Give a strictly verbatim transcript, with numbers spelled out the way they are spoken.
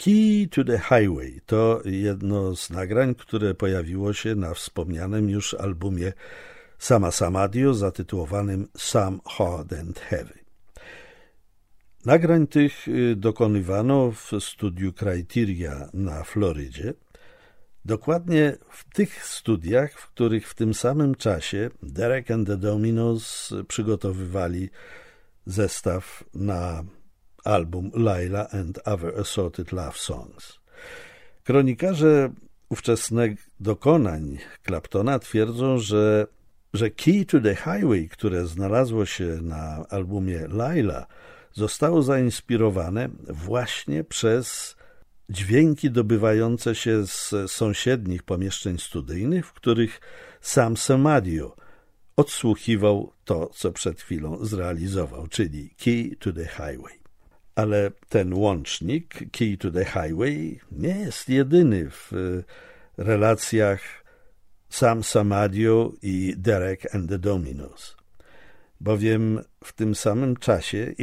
Key to the Highway to jedno z nagrań, które pojawiło się na wspomnianym już albumie Sama Samadhi zatytułowanym Some Hard and Heavy. Nagrań tych dokonywano w studiu Criteria na Florydzie, dokładnie w tych studiach, w których w tym samym czasie Derek and the Dominos przygotowywali zestaw na album Laila and Other Assorted Love Songs. Kronikarze ówczesnych dokonań Claptona twierdzą, że, że Key to the Highway, które znalazło się na albumie Laila, zostało zainspirowane właśnie przez dźwięki dobywające się z sąsiednich pomieszczeń studyjnych, w których sam Samadhi odsłuchiwał to, co przed chwilą zrealizował, czyli Key to the Highway. Ale ten łącznik, Key to the Highway, nie jest jedyny w relacjach Sam Samadhi i Derek and the Dominos, bowiem w tym samym czasie